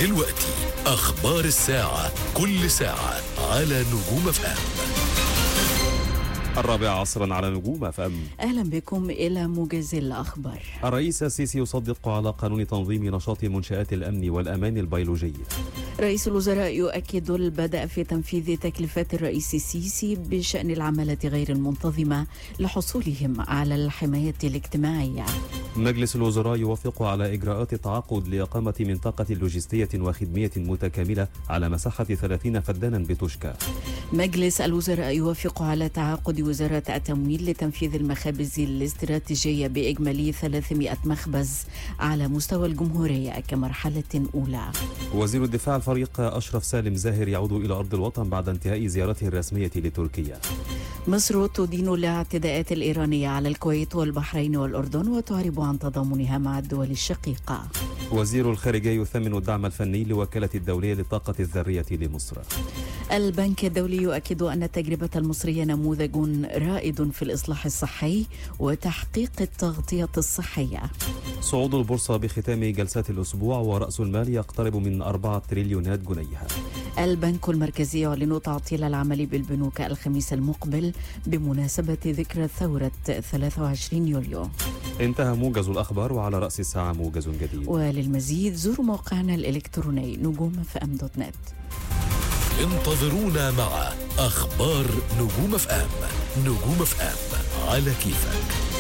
دلوقتي أخبار الساعة، كل ساعة على نجوم FM. 4 على نجوم FM. أهلا بكم إلى موجز الأخبار. الرئيس السيسي يصدق على قانون تنظيم نشاط منشآت الأمن والأمان البيولوجي. رئيس الوزراء يؤكد البدء في تنفيذ تكليفات الرئيس السيسي بشأن العمالة غير المنتظمة لحصولهم على الحماية الاجتماعية. مجلس الوزراء يوافق على إجراءات التعاقد لإقامة منطقة لوجستية وخدمية متكاملة على مساحة 30 فدانا بتوشكا. مجلس الوزراء يوافق على تعاقد وزارة التموين لتنفيذ المخابز الاستراتيجية بإجمالي 300 مخبز على مستوى الجمهورية كمرحلة أولى. وزير الدفاع الفريق أشرف سالم زاهر يعود إلى أرض الوطن بعد انتهاء زيارته الرسمية لتركيا. مصر تدين الاعتداءات الإيرانية على الكويت والبحرين والأردن وتعرب عن تضامنها مع الدول الشقيقة. وزير الخارجية يثمن الدعم الفني لوكالة الدولية للطاقة الذرية لمصر. البنك الدولي يؤكد أن التجربة المصرية نموذج رائد في الإصلاح الصحي وتحقيق التغطية الصحية. صعود البورصة بختام جلسات الأسبوع ورأس المال يقترب من 4 تريليونات جنيه. البنك المركزي يعلن تعطيل العمل بالبنوك الخميس المقبل بمناسبة ذكرى ثورة 23 يوليو. انتهى موجز الأخبار، وعلى رأس الساعة موجز جديد. وللمزيد زوروا موقعنا الإلكتروني نجوم.fm.net. انتظرونا مع أخبار نجوم FM. نجوم FM على كيفك.